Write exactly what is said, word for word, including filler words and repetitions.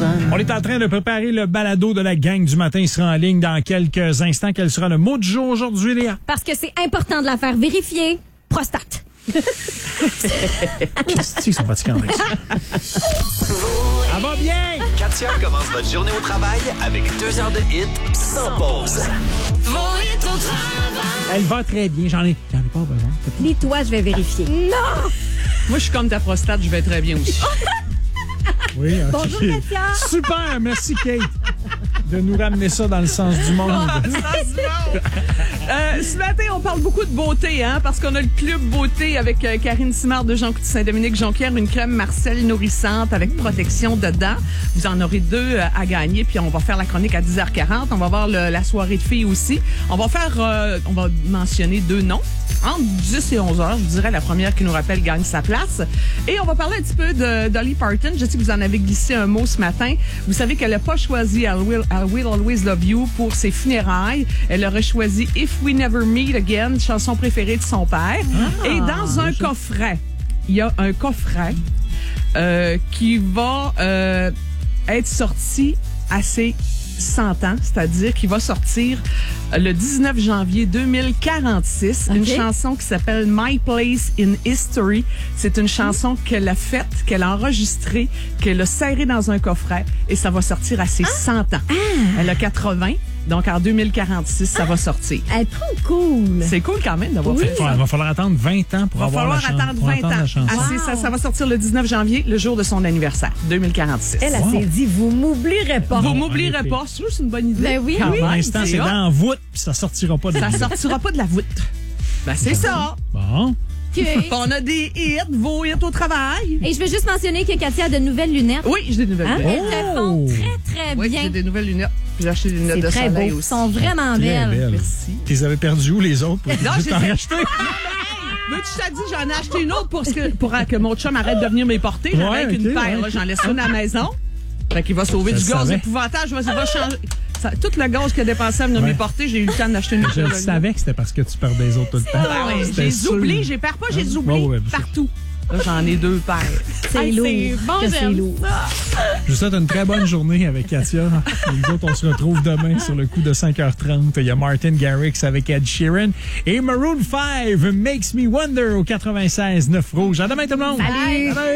personne. On est en train de préparer le balado de la gang du matin. Il sera en ligne dans quelques instants. Quel sera le mot du jour aujourd'hui, Léa? Parce que c'est important de la faire vérifier. Prostate. Qu'est-ce qu'ils sont fatigants avec ça? Ça va bien! Katia commence votre journée au travail avec deux heures de hit sans pause. Vos hits au travail. Elle va très bien. J'en ai, j'en ai pas besoin. Lis-toi, je vais vérifier. Non! Moi, je suis comme ta prostate, je vais très bien aussi. Oui, okay. Bonjour, Katia. Super, merci Kate de nous ramener ça dans le sens du monde. euh, ce matin, on parle beaucoup de beauté, hein, parce qu'on a le club beauté avec euh, Karine Simard de Jean Saint-Dominique Jonquière, une crème Marcel nourrissante avec protection dedans. Vous en aurez deux euh, à gagner, puis on va faire la chronique à dix heures quarante. On va voir le, la soirée de filles aussi. On va faire, euh, on va mentionner deux noms. Entre dix et onze heures, je vous dirais, la première qui nous rappelle gagne sa place. Et on va parler un petit peu de Dolly Parton. Je sais que vous en avez glissé un mot ce matin. Vous savez qu'elle n'a pas choisi I Will, I Will Always Love You pour ses funérailles. Elle aurait choisi If We Never Meet Again, chanson préférée de son père. Ah, et dans un je... coffret, il y a un coffret euh, qui va euh, être sorti à ses cent ans, c'est-à-dire qu'il va sortir le dix-neuf janvier deux mille quarante-six, okay. Une chanson qui s'appelle My Place in History. C'est une chanson qu'elle a faite, qu'elle a enregistrée, qu'elle a serrée dans un coffret et ça va sortir à ses ah. cent ans. Ah. Elle a quatre-vingts. Donc, en deux mille quarante-six, ça ah, va sortir. Elle est trop cool. C'est cool quand même d'avoir oui. fait ça. Il va falloir attendre vingt ans pour va avoir la chanson. Il va falloir attendre vingt ans. Ah, wow. ça, ça va sortir le dix-neuf janvier, le jour de son anniversaire, deux mille quarante-six. Elle, elle wow. s'est dit, vous m'oublierez pas. Vous m'oublierez pas. C'est juste une bonne idée. Ben oui. Pour l'instant, c'est dans la voûte, puis ça sortira pas de la Ça voûte. sortira pas de la voûte. Ben, c'est ça. Bon. Okay. On a des hits, vos hits au travail. Et je veux juste mentionner que Katia a de nouvelles lunettes. Oui, j'ai des nouvelles hein? lunettes. Elles font très, très oui, bien. j'ai des nouvelles lunettes. J'ai acheté des lunettes de très soleil beau. aussi. Elles sont vraiment très belles. belles. Merci. Tu les avais perdues où, les autres? Pour non, j'ai t'en racheter. Mais tu t'as dit, j'en ai acheté une autre pour que, pour que mon chum arrête de venir me porter. J'en ai ouais, avec okay, une paire. ouais. Là, j'en laisse une à la maison. Fait qu'il va sauver je du gaz savais. épouvantable. Je vais, va changer. Ça, tout le gaz qu'il a dépensé à venir ouais. me porter, j'ai eu le temps d'acheter une autre. Je savais que c'était parce que tu perdais les autres tout le temps. Ah, ouais, j'ai oublié, j'ai perds pas, j'ai des oublis ouais, ouais, partout. Là, j'en ai deux paires. C'est ah, lourd. C'est bon, c'est lourd. Je vous souhaite une très bonne journée avec Katia. Nous autres, on se retrouve demain sur le coup de cinq heures trente. Il y a Martin Garrix avec Ed Sheeran et Maroon five, Makes Me Wonder au quatre-vingt-seize neuf Rouge. À demain tout le monde. Salut. Salut.